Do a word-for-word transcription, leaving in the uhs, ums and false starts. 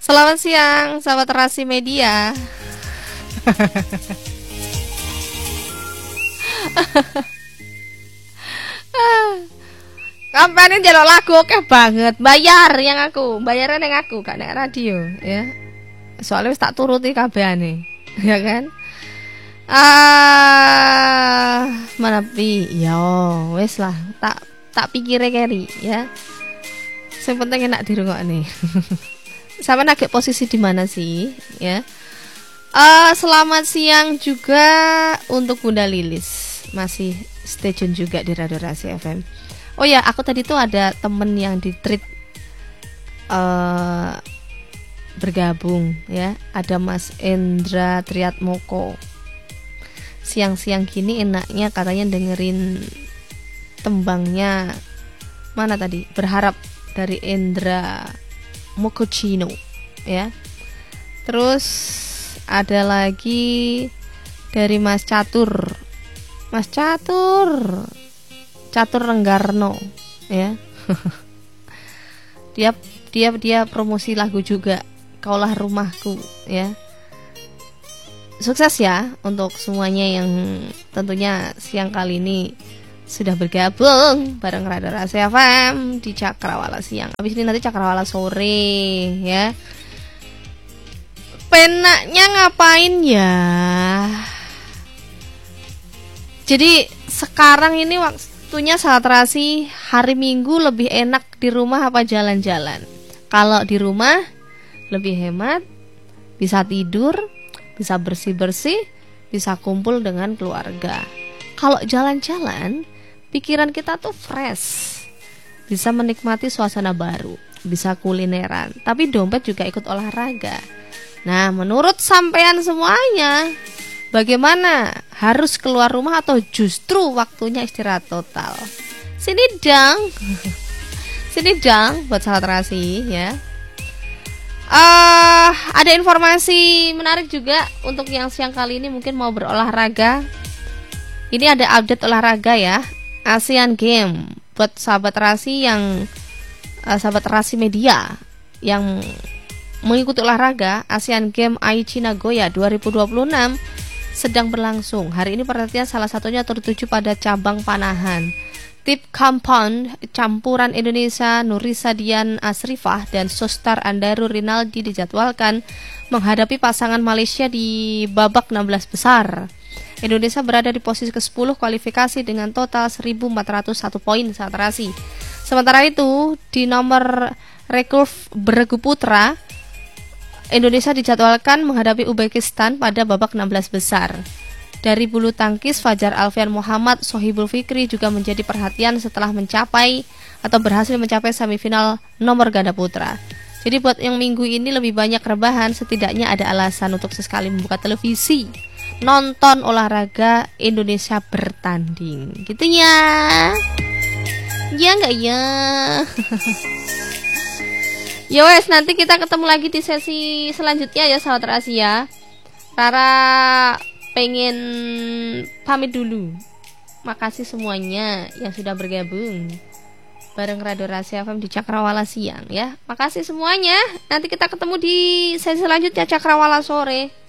Selamat siang, sahabat Rasi Media. Kampanye jalur lagu oke banget. Bayar yang aku, bayaran yang aku, gak nek radio ya. Soalnya wis tak turuti kabehane, ya kan? Ah, mana pi? Yo, wis lah, tak tak pikire keri ya. Yang penting enak dirungokne. Sampai nagek posisi di mana sih ya? Uh, selamat siang juga untuk Bunda Lilis. Masih stay tune juga di Radio Rasi F M. Oh ya, aku tadi tuh ada temen yang di treat uh, bergabung ya. Ada Mas Endra Triatmoko. Siang-siang gini enaknya katanya dengerin tembangnya mana tadi? Berharap dari Endra Mokochino ya. Terus ada lagi dari Mas Catur. Mas Catur Catur Renggarno ya. dia dia dia promosi lagu juga, Kaulah Rumahku ya. Sukses ya untuk semuanya yang tentunya siang kali ini sudah bergabung bareng Radio Rasi F M di Cakrawala siang. Habis ini nanti Cakrawala sore ya. Penaknya ngapain ya? Jadi sekarang ini waktunya saat Rasi hari Minggu lebih enak di rumah apa jalan-jalan? Kalau di rumah lebih hemat, bisa tidur, bisa bersih-bersih, bisa kumpul dengan keluarga. Kalau jalan-jalan, pikiran kita tuh fresh, bisa menikmati suasana baru, bisa kulineran, tapi dompet juga ikut olahraga. Nah, menurut sampean semuanya, bagaimana? Harus keluar rumah atau justru waktunya istirahat total? Sini dong, sini dong buat sahabat Rasi ya. Uh, ada informasi menarik juga untuk yang siang kali ini mungkin mau berolahraga. Ini ada update olahraga ya. Asian Games buat sahabat Rasi yang uh, sahabat Rasi Media yang mengikuti olahraga. Asian Games Aichi Nagoya dua ribu dua puluh enam sedang berlangsung. Hari ini perhatian salah satunya tertuju pada cabang panahan. Tip compound campuran Indonesia Nurisa Dian Asrifah dan Sostar Andaru Rinaldi dijadwalkan menghadapi pasangan Malaysia di babak enam belas besar. Indonesia berada di posisi kesepuluh kualifikasi dengan total seribu empat ratus satu poin saat Rasi. Sementara itu di nomor recurve beregu putra, Indonesia dijadwalkan menghadapi Uzbekistan pada babak enam belas besar. Dari bulu tangkis, Fajar Alfian Muhammad Sohibul Fikri juga menjadi perhatian setelah mencapai atau berhasil mencapai semifinal nomor ganda putra. Jadi buat yang minggu ini lebih banyak rebahan, setidaknya ada alasan untuk sesekali membuka televisi, nonton olahraga Indonesia bertanding. Gitu ya. Ya enggak ya. Ya wes, nanti kita ketemu lagi di sesi selanjutnya ya sahabat Rasi ya. Rara pengen pamit dulu. Makasih semuanya yang sudah bergabung bareng Radio Rasi F M di Cakrawala siang ya. Makasih semuanya. Nanti kita ketemu di sesi selanjutnya Cakrawala sore.